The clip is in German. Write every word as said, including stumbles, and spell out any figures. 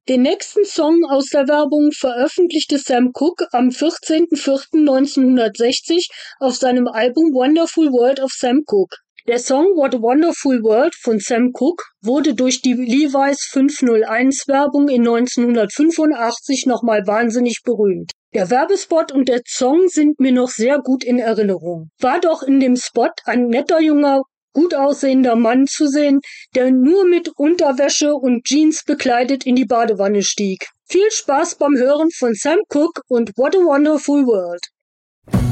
Den nächsten Song aus der Werbung veröffentlichte Sam Cooke am vierzehnten vierten neunzehnhundertsechzig auf seinem Album Wonderful World of Sam Cooke. Der Song What a Wonderful World von Sam Cooke wurde durch die Levi's fünfhunderteins-Werbung in neunzehnhundertfünfundachtzig nochmal wahnsinnig berühmt. Der Werbespot und der Song sind mir noch sehr gut in Erinnerung. War doch in dem Spot ein netter junger, gut aussehender Mann zu sehen, der nur mit Unterwäsche und Jeans bekleidet in die Badewanne stieg. Viel Spaß beim Hören von Sam Cooke und What a Wonderful World.